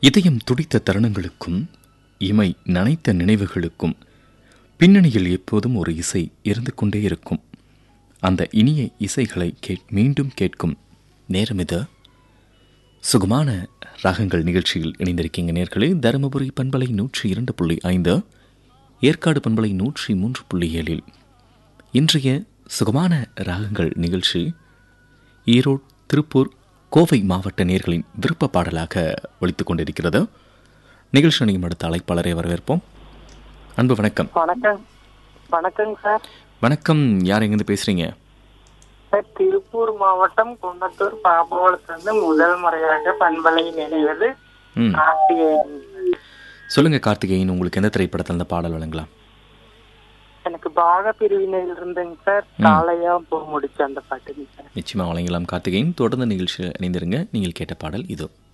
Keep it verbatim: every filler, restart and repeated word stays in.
இதயம் துடித்த தருணங்களுக்கும் இமை நனைத்த நினைவுகளுக்கும் பின்னணியில் எப்போதும் ஒரு இசை இருந்து கொண்டே இருக்கும். அந்த இனிய இசைகளை கேட் மீண்டும் கேட்கும் நேரம் இது. சுகமான ராகங்கள் நிகழ்ச்சியில் இணைந்திருக்கீங்க நேர்களே. தருமபுரி பண்பலை நூற்றி இரண்டு புள்ளி ஐந்து, ஏற்காடு பண்பலை நூற்றி மூன்று புள்ளி ஏழில் இன்றைய சுகமான ராகங்கள் நிகழ்ச்சி ஈரோடு, திருப்பூர், கோவை மாவட்ட நேர்களின் விருப்ப பாடலாக ஒலித்துக் கொண்டிருக்கிறது. நிகழ்ச்சி அணியும் அடுத்த அழைப்பாளரை வரவேற்போம். அன்பு வணக்கம். வணக்கம். வணக்கங்க சார். வணக்கம். யார் எங்கிருந்து பேசுறீங்க? சார், திருப்பூர் மாவட்டம் குன்னத்தூர் பாபுவளத்திலிருந்து முதல் முறையாக பண்பலை நினைவது கார்த்திகேயன். சொல்லுங்க கார்த்திகேயன், உங்களுக்கு எந்த திரைப்படத்தில் அந்த பாடல் வழங்கலாம்? எனக்கு பாக பிரிவினையில் இருந்துங்க சார். காலையா போ முடிச்ச அந்த பாட்டுங்க சார். நிச்சயமா வழங்கலாம் கார்த்திகேயன். தொடர்ந்து நிகழ்ச்சி இணைந்திருங்க. நீங்கள் கேட்ட பாடல் இதோ.